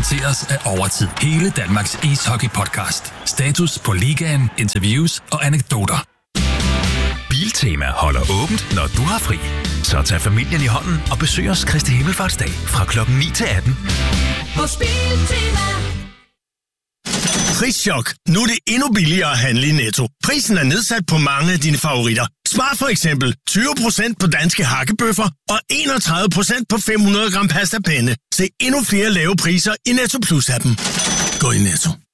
præsenteres af Overtid. Hele Danmarks ishockey-podcast. Status på ligaen, interviews og anekdoter. Biltema holder åbent, når du har fri. Så tag familien i hånden og besøg os Kristi Himmelfartsdag fra klokken 9 til 18. Hos Biltema. Prischok. Nu er det endnu billigere at handle i Netto. Prisen er nedsat på mange af dine favoritter. Smart for eksempel 20% på danske hakkebøffer og 31% på 500 gram pasta penne. Se endnu flere lave priser i Netto Plus-appen. Gå i Netto.